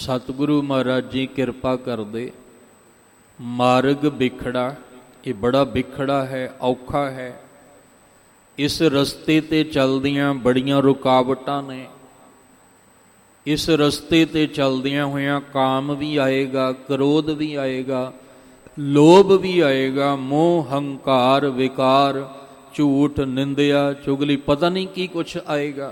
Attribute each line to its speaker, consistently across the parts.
Speaker 1: ਸਤਿਗੁਰੂ ਮਹਾਰਾਜ ਜੀ ਕਿਰਪਾ ਕਰਦੇ। ਮਾਰਗ ਵਿਖੜਾ, ਇਹ ਬੜਾ ਵਿਖੜਾ ਹੈ, ਔਖਾ ਹੈ। ਇਸ ਰਸਤੇ 'ਤੇ ਚੱਲਦੀਆਂ ਬੜੀਆਂ ਰੁਕਾਵਟਾਂ ਨੇ। ਇਸ ਰਸਤੇ 'ਤੇ ਚੱਲਦਿਆਂ ਹੋਇਆਂ ਕਾਮ ਵੀ ਆਏਗਾ, ਕ੍ਰੋਧ ਵੀ ਆਏਗਾ, ਲੋਭ ਵੀ ਆਏਗਾ, ਮੋਹ, ਹੰਕਾਰ, ਵਿਕਾਰ, ਝੂਠ, ਨਿੰਦਿਆ, ਚੁਗਲੀ, ਪਤਾ ਨਹੀਂ ਕੀ ਕੁਛ ਆਏਗਾ।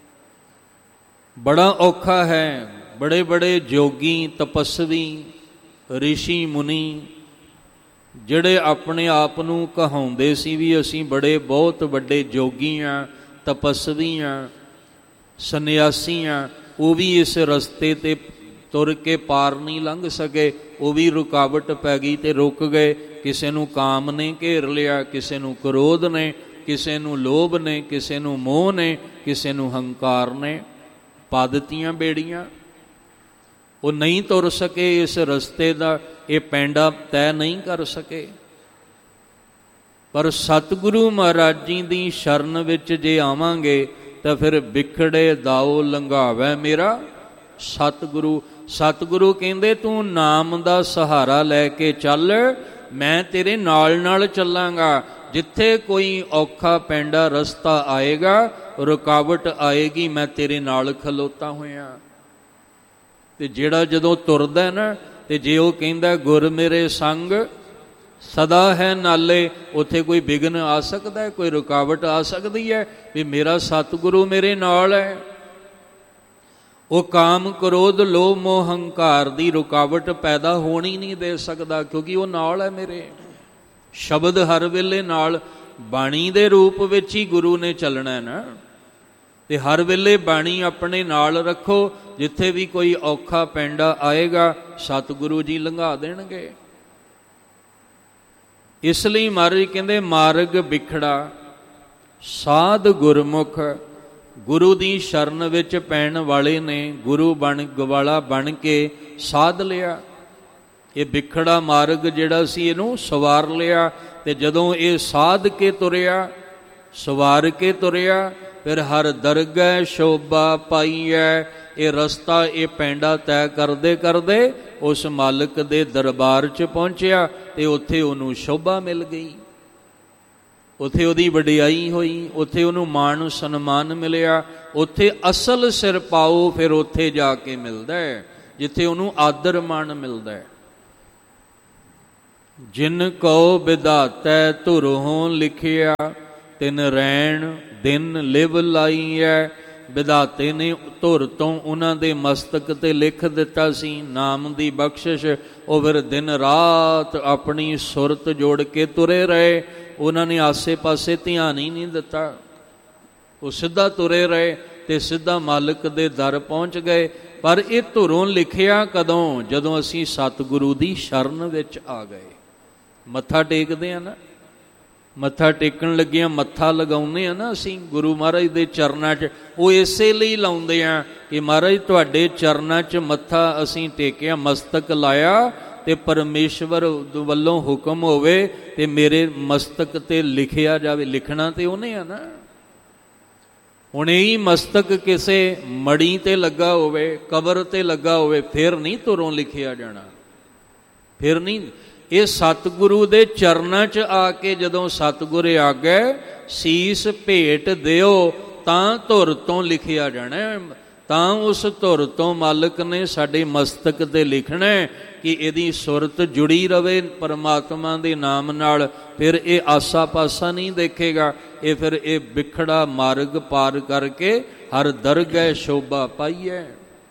Speaker 1: ਬੜਾ ਔਖਾ ਹੈ। ਬੜੇ ਬੜੇ ਜੋਗੀ, ਤਪਸਵੀ, ਰਿਸ਼ੀ ਮੁਨੀ ਜਿਹੜੇ ਆਪਣੇ ਆਪ ਨੂੰ ਕਹਾਉਂਦੇ ਸੀ ਵੀ ਅਸੀਂ ਬੜੇ ਬਹੁਤ ਵੱਡੇ ਜੋਗੀ ਹਾਂ, ਤਪਸਵੀ ਹਾਂ, ਸੰਨਿਆਸੀ ਹਾਂ, ਉਹ ਵੀ ਇਸ ਰਸਤੇ 'ਤੇ ਤੁਰ ਕੇ ਪਾਰ ਨਹੀਂ ਲੰਘ ਸਕੇ। ਉਹ ਵੀ ਰੁਕਾਵਟ ਪੈ ਗਈ ਤੇ ਰੁਕ ਗਏ। ਕਿਸੇ ਨੂੰ ਕਾਮ ਨੇ ਘੇਰ ਲਿਆ, ਕਿਸੇ ਨੂੰ ਕ੍ਰੋਧ ਨੇ, ਕਿਸੇ ਨੂੰ ਲੋਭ ਨੇ, ਕਿਸੇ ਨੂੰ ਮੋਹ ਨੇ, ਕਿਸੇ ਨੂੰ ਹੰਕਾਰ ਨੇ, ਪਾ ਦਿੱਤੀਆਂ ਬੇੜੀਆਂ। ਉਹ ਨਹੀਂ ਤੁਰ ਸਕੇ ਇਸ ਰਸਤੇ ਦਾ, ਇਹ ਪੈਂਡਾ ਤੈਅ ਨਹੀਂ ਕਰ ਸਕੇ। ਪਰ ਸਤਿਗੁਰੂ ਮਹਾਰਾਜ ਜੀ ਦੀ ਸ਼ਰਨ ਵਿੱਚ ਜੇ ਆਵਾਂਗੇ ਤਾਂ ਫਿਰ ਵਿਖੜੇ ਦਾਓ ਲੰਘਾਵੈ ਮੇਰਾ ਸਤਿਗੁਰੂ। ਸਤਿਗੁਰੂ ਕਹਿੰਦੇ ਤੂੰ ਨਾਮ ਦਾ ਸਹਾਰਾ ਲੈ ਕੇ ਚੱਲ, ਮੈਂ ਤੇਰੇ ਨਾਲ ਨਾਲ ਚੱਲਾਂਗਾ। ਜਿੱਥੇ ਕੋਈ ਔਖਾ ਪੈਂਡਾ ਰਸਤਾ ਆਏਗਾ, ਰੁਕਾਵਟ ਆਏਗੀ, ਮੈਂ ਤੇਰੇ ਨਾਲ ਖਲੋਤਾ ਹੋਇਆ। ਤੇ ਜਿਹੜਾ ਜਦੋਂ ਤੁਰਦਾ ਨਾ, ਤੇ ਜੇ ਉਹ ਕਹਿੰਦਾ ਗੁਰ ਮੇਰੇ ਸੰਗ ਸਦਾ ਹੈ ਨਾਲੇ, ਉੱਥੇ ਕੋਈ ਵਿਘਨ ਆ ਸਕਦਾ ਹੈ, ਕੋਈ ਰੁਕਾਵਟ ਆ ਸਕਦੀ ਹੈ ਵੀ ਮੇਰਾ ਸਤਿਗੁਰੂ ਮੇਰੇ ਨਾਲ ਹੈ। ਉਹ ਕਾਮ, ਕ੍ਰੋਧ, ਲੋਭ, ਮੋਹ, ਹੰਕਾਰ ਦੀ ਰੁਕਾਵਟ ਪੈਦਾ ਹੋਣੀ ਨਹੀਂ ਦੇ ਸਕਦਾ, ਕਿਉਂਕਿ ਉਹ ਨਾਲ ਹੈ ਮੇਰੇ। ਸ਼ਬਦ ਹਰ ਵੇਲੇ ਨਾਲ, ਬਾਣੀ ਦੇ ਰੂਪ ਵਿੱਚ ਹੀ ਗੁਰੂ ਨੇ ਚੱਲਣਾ ਨਾ। ਤੇ ਹਰ ਵੇਲੇ ਬਾਣੀ ਆਪਣੇ ਨਾਲ ਰੱਖੋ। ਜਿੱਥੇ ਵੀ ਕੋਈ ਔਖਾ ਪੈਂਡਾ ਆਏਗਾ, ਸਤਿਗੁਰੂ ਜੀ ਲੰਘਾ ਦੇਣਗੇ। ਇਸ ਲਈ ਮਹਾਰਾਜ ਕਹਿੰਦੇ ਮਾਰਗ ਵਿਖੜਾ, ਸਾਧ ਗੁਰਮੁਖ। ਗੁਰੂ ਦੀ ਸ਼ਰਨ ਵਿੱਚ ਪੈਣ ਵਾਲੇ ਨੇ ਗੁਰੂ ਗਵਾਲਾ ਬਣ ਕੇ ਸਾਧ ਲਿਆ। ਇਹ ਵਿਖੜਾ ਮਾਰਗ ਜਿਹੜਾ ਸੀ, ਇਹਨੂੰ ਸਵਾਰ ਲਿਆ। ਤੇ ਜਦੋਂ ਇਹ ਸਾਧ ਕੇ ਤੁਰਿਆ, ਸਵਾਰ ਕੇ ਤੁਰਿਆ, ਫਿਰ ਹਰ ਦਰਗਹਿ ਸ਼ੋਭਾ ਪਾਈਐ। ਇਹ ਰਸਤਾ, ਇਹ ਪੈਂਡਾ ਤੈਅ ਕਰਦੇ ਕਰਦੇ ਉਸ ਮਾਲਕ ਦੇ ਦਰਬਾਰ 'ਚ ਪਹੁੰਚਿਆ ਤੇ ਉੱਥੇ ਉਹਨੂੰ ਸ਼ੋਭਾ ਮਿਲ ਗਈ, ਉੱਥੇ ਉਹਦੀ ਵਡਿਆਈ ਹੋਈ, ਉੱਥੇ ਉਹਨੂੰ ਮਾਣ ਸਨਮਾਨ ਮਿਲਿਆ। ਉੱਥੇ ਅਸਲ ਸਿਰ ਪਾਓ ਫਿਰ ਉੱਥੇ ਜਾ ਕੇ ਮਿਲਦਾ ਹੈ, ਜਿੱਥੇ ਉਹਨੂੰ ਆਦਰ ਮਾਣ ਮਿਲਦਾ ਹੈ। ਜਿਨ ਕਉ ਵਿਧਾਤੈ ਧੁਰੋਂ ਲਿਖਿਆ, ਤਿਨ ਰੈਣ ਦਿਨ ਲਿਵ ਲਾਈਐ। ਵਿਧਾਤੇ ਨੇ ਧੁਰ ਤੋਂ ਉਹਨਾਂ ਦੇ ਮਸਤਕ ਤੇ ਲਿਖ ਦਿੱਤਾ ਸੀ ਨਾਮ ਦੀ ਬਖਸ਼ਿਸ਼। ਉਹ ਫਿਰ ਦਿਨ ਰਾਤ ਆਪਣੀ ਸੁਰਤ ਜੋੜ ਕੇ ਤੁਰੇ ਰਹੇ। ਉਹਨਾਂ ਨੇ ਆਸੇ ਪਾਸੇ ਧਿਆਨ ਹੀ ਨਹੀਂ ਦਿੱਤਾ। ਉਹ ਸਿੱਧਾ ਤੁਰੇ ਰਹੇ ਤੇ ਸਿੱਧਾ ਮਾਲਕ ਦੇ ਦਰ ਪਹੁੰਚ ਗਏ। ਪਰ ਇਹ ਧੁਰੋਂ ਲਿਖਿਆ ਕਦੋਂ? ਜਦੋਂ ਅਸੀਂ ਸਤਿਗੁਰੂ ਦੀ ਸ਼ਰਨ ਵਿੱਚ ਆ ਗਏ। ਮੱਥਾ ਟੇਕਦੇ ਆ ਨਾ, ਮੱਥਾ ਟੇਕਣ ਲੱਗਿਆਂ ਮੱਥਾ ਲਗਾਉਂਦੇ ਆ ਨਾ ਅਸੀਂ ਗੁਰੂ ਮਹਾਰਾਜ ਦੇ ਚਰਨਾਂ 'ਚ। ਉਹ ਇਸੇ ਲਈ ਲਾਉਂਦੇ ਆ ਕਿ ਮਹਾਰਾਜ ਤੁਹਾਡੇ ਚਰਨਾਂ 'ਚ ਮੱਥਾ ਅਸੀਂ ਟੇਕਿਆ, ਮਸਤਕ ਲਾਇਆ, ਤੇ ਪਰਮੇਸ਼ਵਰ ਵੱਲੋਂ ਹੁਕਮ ਹੋਵੇ ਤੇ ਮੇਰੇ ਮਸਤਕ ਤੇ ਲਿਖਿਆ ਜਾਵੇ। ਲਿਖਣਾ ਤੇ ਉਹਨੇ ਆ ਨਾ। ਹੁਣ ਇਹੀ ਮਸਤਕ ਕਿਸੇ ਮੜੀ ਤੇ ਲੱਗਾ ਹੋਵੇ, ਕਬਰ ਤੇ ਲੱਗਾ ਹੋਵੇ, ਫਿਰ ਨਹੀਂ ਧੁਰੋਂ ਲਿਖਿਆ ਜਾਣਾ, ਫਿਰ ਨਹੀਂ। ਇਹ ਸਤਿਗੁਰੂ ਦੇ ਚਰਨਾਂ 'ਚ ਆ ਕੇ ਜਦੋਂ ਸਤਿਗੁਰ ਆਗੇ ਸੀਸ ਭੇਟ ਦਿਓ ਤਾਂ ਧੁਰ ਤੋਂ ਲਿਖਿਆ ਜਾਣਾ। ਤਾਂ ਉਸ ਧੁਰ ਤੋਂ ਮਾਲਕ ਨੇ ਸਾਡੇ ਮਸਤਕ ਤੇ ਲਿਖਣਾ ਕਿ ਇਹਦੀ ਸੁਰਤ ਜੁੜੀ ਰਵੇ ਪਰਮਾਤਮਾ ਦੇ ਨਾਮ ਨਾਲ। ਫਿਰ ਇਹ ਆਸਾ ਪਾਸਾ ਨਹੀਂ ਦੇਖੇਗਾ। ਇਹ ਫਿਰ ਇਹ ਵਿਖੜਾ ਮਾਰਗ ਪਾਰ ਕਰਕੇ ਹਰ ਦਰਗਹਿ ਸ਼ੋਭਾ ਪਾਈਐ।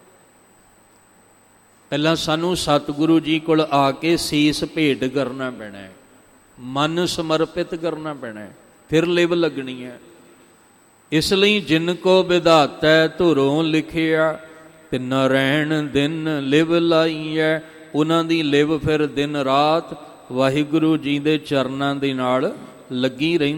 Speaker 1: ਪਹਿਲਾਂ ਸਾਨੂੰ ਸਤਿਗੁਰੂ ਜੀ ਕੋਲ ਆ ਕੇ ਸੀਸ ਭੇਟ ਕਰਨਾ ਪੈਣਾ ਹੈ, ਮਨ ਸਮਰਪਿਤ ਕਰਨਾ ਪੈਣਾ ਹੈ, ਫਿਰ ਲਿਵ ਲੱਗਣੀ ਹੈ। ਇਸ ਲਈ ਜਿਨ ਕੋ ਵਿਧਾਤੈ ਧੁਰੋਂ ਲਿਖਿਆ, ਤਿਨ ਰਹਿਣ ਦਿਨ ਲਿਵ ਲਾਈਐ। ਉਹਨਾਂ ਦੀ ਲਿਵ ਫਿਰ ਦਿਨ ਰਾਤ ਵਾਹਿਗੁਰੂ ਜੀ ਦੇ ਚਰਨਾਂ ਦੇ ਨਾਲ ਲੱਗੀ ਰਹਿੰਦੀ।